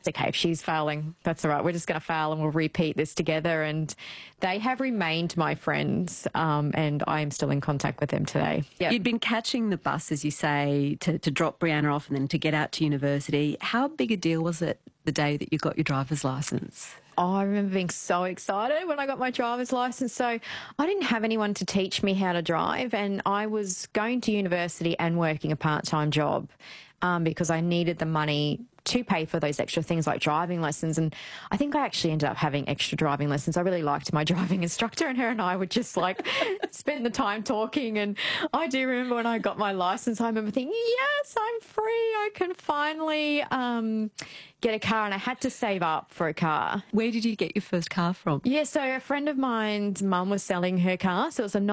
It's okay, if she's failing, that's all right. We're just going to fail and we'll repeat this together. And they have remained my friends, and I am still in contact with them today. Yeah. You'd been catching the bus, as you say, to drop Brianna off and then to get out to university. How big a deal was it the day that you got your driver's licence? Oh, I remember being so excited when I got my driver's licence. So I didn't have anyone to teach me how to drive, and I was going to university and working a part-time job because I needed the money to pay for those extra things like driving lessons. And I think I actually ended up having extra driving lessons. I really liked my driving instructor, and her and I would just like spend the time talking. And I do remember when I got my license, I remember thinking, yes, I'm free. I can finally get a car, and I had to save up for a car. Where did you get your first car from? Yeah, so a friend of mine's mum was selling her car. So it was a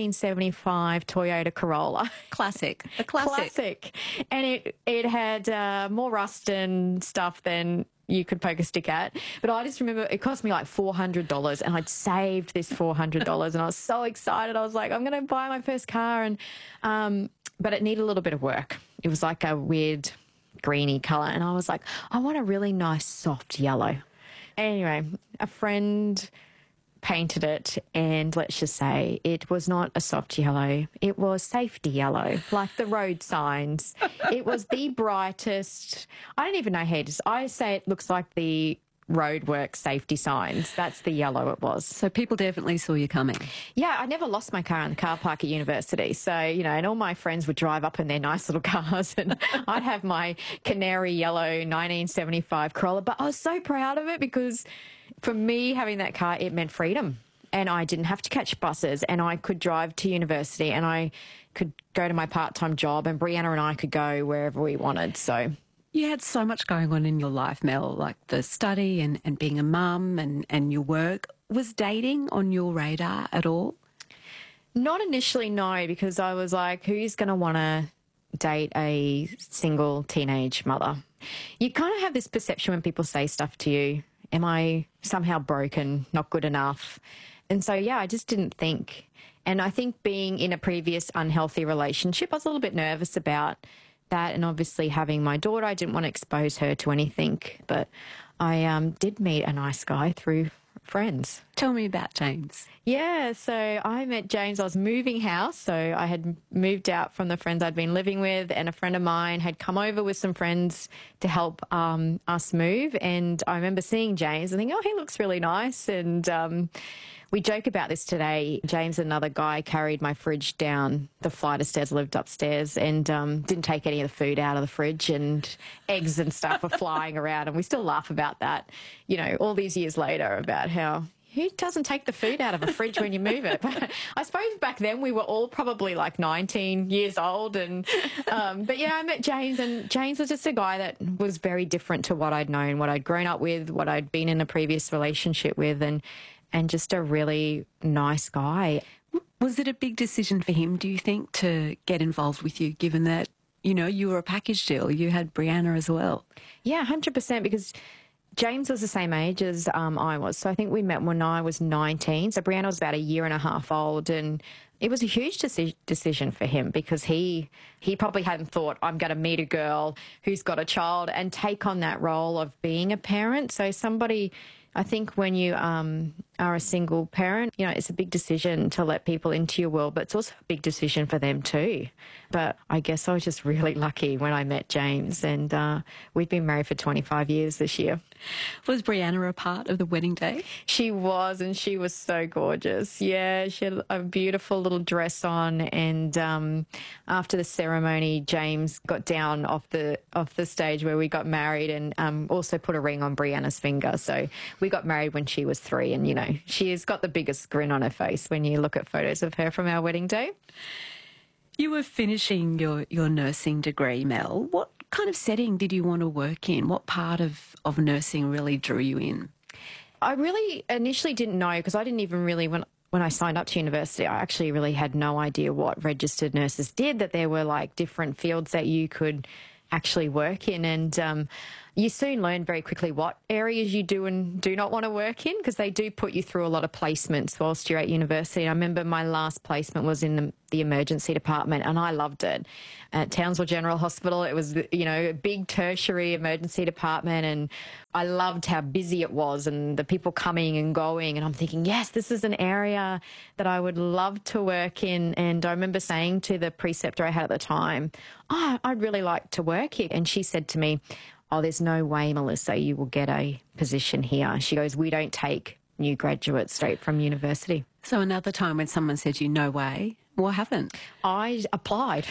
1975 Toyota Corolla. Classic. A classic. And it had more rust and stuff than you could poke a stick at. But I just remember it cost me like $400, and I'd saved this $400, and I was so excited. I was like, I'm going to buy my first car. And but it needed a little bit of work. It was like a weird greeny colour, and I was like, I want a really nice soft yellow. Anyway, a friend painted it, and let's just say it was not a soft yellow. It was safety yellow, like the road signs. It was the brightest. I don't even know how to. I say it looks like the roadwork safety signs. That's the yellow it was. So people definitely saw you coming. Yeah, I never lost my car in the car park at university. So, you know, and all my friends would drive up in their nice little cars, and I'd have my canary yellow 1975 Corolla. But I was so proud of it because for me, having that car, it meant freedom. And I didn't have to catch buses, and I could drive to university, and I could go to my part-time job, and Brianna and I could go wherever we wanted. So you had so much going on in your life, Mel, like the study and being a mum and your work. Was dating on your radar at all? Not initially, no, because I was like, who's going to want to date a single teenage mother? You kind of have this perception when people say stuff to you, am I somehow broken, not good enough? And so, yeah, I just didn't think. And I think being in a previous unhealthy relationship, I was a little bit nervous about that, and obviously having my daughter, I didn't want to expose her to anything. But I did meet a nice guy through friends. Tell me about James. Yeah, so I met James. I was moving house, so I had moved out from the friends I'd been living with, and a friend of mine had come over with some friends to help us move. And I remember seeing James and thinking, oh, he looks really nice. And we joke about this today. James and another guy carried my fridge down the flight of stairs, lived upstairs, and didn't take any of the food out of the fridge, and eggs and stuff were flying around. And we still laugh about that, you know, all these years later, about how who doesn't take the food out of a fridge when you move it? But I suppose back then we were all probably like 19 years old. And but yeah, I met James, and James was just a guy that was very different to what I'd known, what I'd grown up with, what I'd been in a previous relationship with, and just a really nice guy. Was it a big decision for him, do you think, to get involved with you, given that, you know, you were a package deal, you had Brianna as well? Yeah, 100%, because James was the same age as I was. So I think we met when I was 19. So Brianna was about a year and a half old, and it was a huge decision for him, because he probably hadn't thought, I'm going to meet a girl who's got a child and take on that role of being a parent. So somebody, I think when you are a single parent, you know, it's a big decision to let people into your world, but it's also a big decision for them too. But I guess I was just really lucky when I met James, and we've been married for 25 years this year. Was Brianna a part of the wedding day? She was, and she was so gorgeous. Yeah, she had a beautiful little dress on, and after the ceremony, James got down off the stage where we got married, and also put a ring on Brianna's finger. So we got married when she was 3, and, you know, she has got the biggest grin on her face when you look at photos of her from our wedding day. You were finishing your nursing degree, Mel. What kind of setting did you want to work in? What part of nursing really drew you in? I really initially didn't know, because I didn't even really, when I signed up to university, I actually really had no idea what registered nurses did, that there were like different fields that you could actually work in. And You soon learn very quickly what areas you do and do not want to work in, because they do put you through a lot of placements whilst you're at university. I remember my last placement was in the emergency department, and I loved it. At Townsville General Hospital, it was, a big tertiary emergency department, and I loved how busy it was and the people coming and going. And I'm thinking, yes, this is an area that I would love to work in. And I remember saying to the preceptor I had at the time, oh, I'd really like to work here. And she said to me, oh, there's no way, Melissa, you will get a position here. She goes, we don't take new graduates straight from university. So another time when someone said to you, no way, what happened? I applied.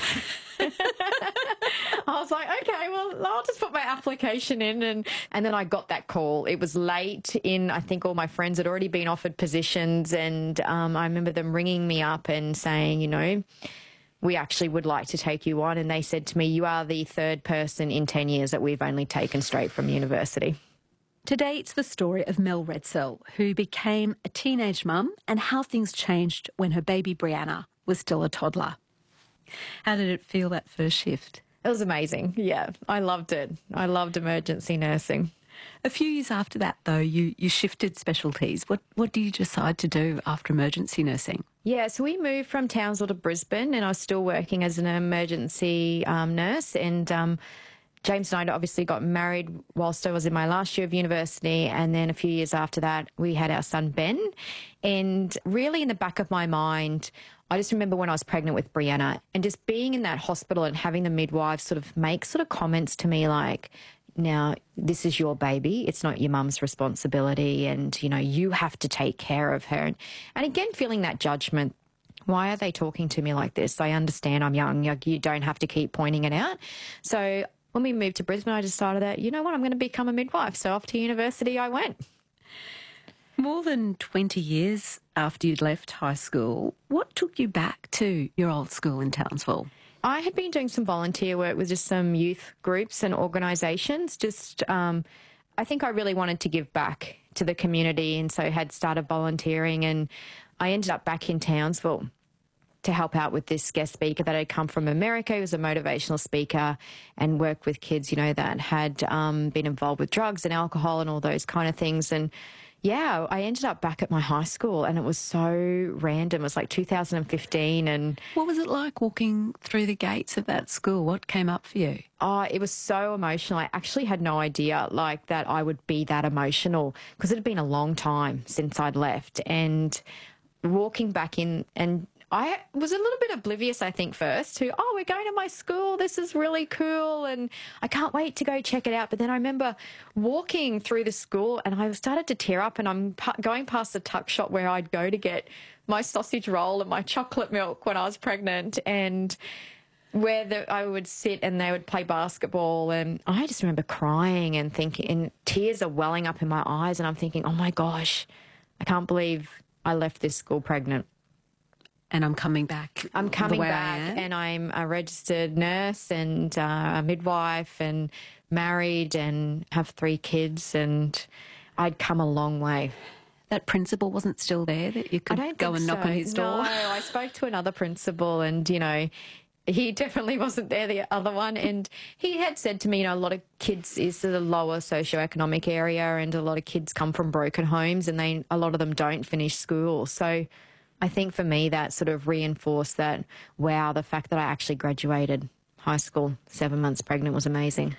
I was like, okay, well, I'll just put my application in. And then I got that call. It was late I think all my friends had already been offered positions. And I remember them ringing me up and saying, we actually would like to take you on. And they said to me, you are the third person in 10 years that we've only taken straight from university. Today, it's the story of Mel Redsell, who became a teenage mum, and how things changed when her baby Brianna was still a toddler. How did it feel that first shift? It was amazing. Yeah, I loved it. I loved emergency nursing. A few years after that, though, you shifted specialties. What did you decide to do after emergency nursing? Yeah, so we moved from Townsville to Brisbane, and I was still working as an emergency nurse. And James and I obviously got married whilst I was in my last year of university, and then a few years after that, we had our son Ben. And really in the back of my mind, I just remember when I was pregnant with Brianna and just being in that hospital and having the midwife sort of make sort of comments to me like, now, this is your baby. It's not your mum's responsibility. And, you have to take care of her. And again, feeling that judgment. Why are they talking to me like this? I understand I'm young. You don't have to keep pointing it out. So when we moved to Brisbane, I decided that, you know what, I'm going to become a midwife. So off to university I went. More than 20 years after you'd left high school, what took you back to your old school in Townsville? I had been doing some volunteer work with just some youth groups and organisations. I think I really wanted to give back to the community, and so had started volunteering, and I ended up back in Townsville to help out with this guest speaker that had come from America. He was a motivational speaker and worked with kids, that had been involved with drugs and alcohol and all those kind of things. And yeah, I ended up back at my high school, and it was so random. It was like 2015. And what was it like walking through the gates of that school? What came up for you? Oh, it was so emotional. I actually had no idea that I would be that emotional, because it had been a long time since I'd left. And walking back in, and I was a little bit oblivious, I think, first to, we're going to my school. This is really cool. And I can't wait to go check it out. But then I remember walking through the school and I started to tear up, and I'm going past the tuck shop where I'd go to get my sausage roll and my chocolate milk when I was pregnant, and where I would sit and they would play basketball. And I just remember crying and thinking, and tears are welling up in my eyes. And I'm thinking, oh my gosh, I can't believe I left this school pregnant. And I'm coming back. I'm coming back, and I'm a registered nurse and a midwife and married and have 3 kids, and I'd come a long way. That principal wasn't still there, that you could go and knock on his door? No, I spoke to another principal, and, he definitely wasn't there, the other one. And he had said to me, a lot of kids is a lower socioeconomic area, and a lot of kids come from broken homes, and a lot of them don't finish school. So I think for me that sort of reinforced that, wow, the fact that I actually graduated high school 7 months pregnant was amazing.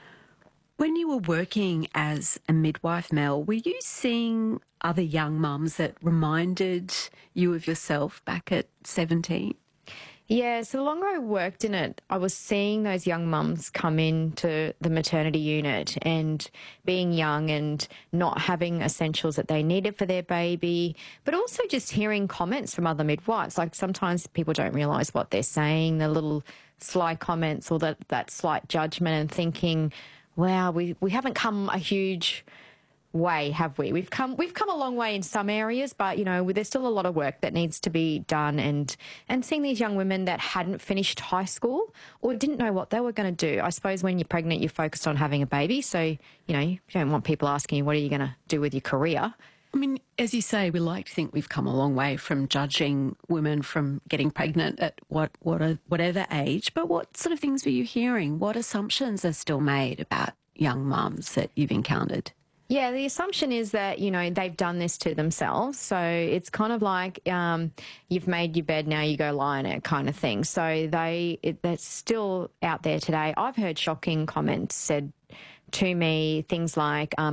When you were working as a midwife, Mel, were you seeing other young mums that reminded you of yourself back at 17? Yeah, so the longer I worked in it, I was seeing those young mums come into the maternity unit and being young and not having essentials that they needed for their baby, but also just hearing comments from other midwives. Like sometimes people don't realise what they're saying, the little sly comments or that slight judgment, and thinking, wow, we haven't come a huge way, have we? We've come a long way in some areas, but there's still a lot of work that needs to be done. And seeing these young women that hadn't finished high school or didn't know what they were going to do. I suppose when you're pregnant, you're focused on having a baby, so you don't want people asking you, what are you going to do with your career? I mean, as you say, we like to think we've come a long way from judging women from getting pregnant at whatever age, but what sort of things were you hearing? What assumptions are still made about young mums that you've encountered? Yeah, the assumption is that, you know, they've done this to themselves. So it's kind of like you've made your bed, now you go lie in it kind of thing. So that's still out there today. I've heard shocking comments said to me, things like,